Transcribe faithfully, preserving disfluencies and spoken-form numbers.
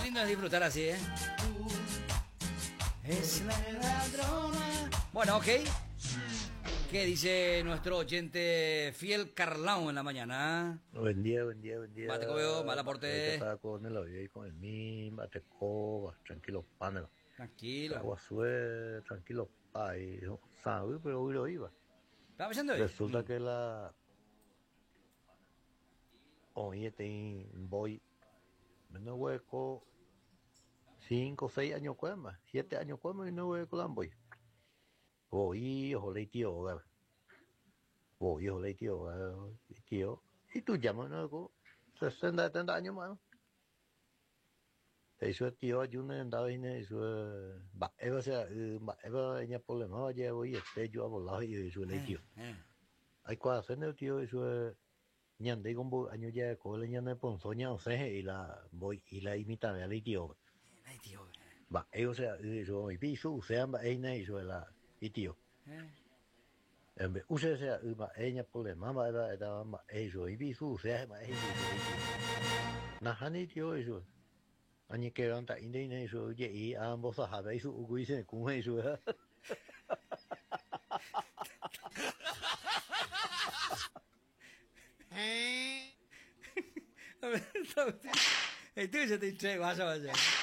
lindo es disfrutar así, ¿eh? Es la ladrona. Bueno, ok. ¿Qué dice nuestro oyente fiel Carlao en la mañana? Buen día, buen día, buen día. Bate cobeo, mal aporte. Estaba con el hoyo y con el mi, bate coba, tranquilo, panelo. Tranquilo. Aguasue, tranquilo, ay, sabe, pero hoy lo iba. ¿Estaba pensando hoy? Resulta Mm. que la. Oye, te voy. Menos hueco. Cinco, seis años cuema. Siete años cuema y no hueco la voy. Voy, ojo, le tío, ¿verdad? Voy, ojo, le tío, ¿verdad? Tío. Y tú llamas, ¿no? sesenta, setenta años más. Eso tío ayuna andaba en eso ba eva sea ba eva enya problema ya voy este yo a volar y eso le tío Eh, eh. hay cosas hacer el tío eso ñande con bo año ya con el ñande ponzoña o sea y la voy y la imita de le tío Ay, tío. ba eso sea eso y piso o sea ba ena eso la y tío Eh. en vez usa sea ba enya problema ba era era ba eso y piso o sea ba eso na hani tío eso 아니 걔한테 인도네시아 이제 이 안보서 하베이수 우고 있어 공회수야. A ver, el tuyo te entrego, vaya, vaya.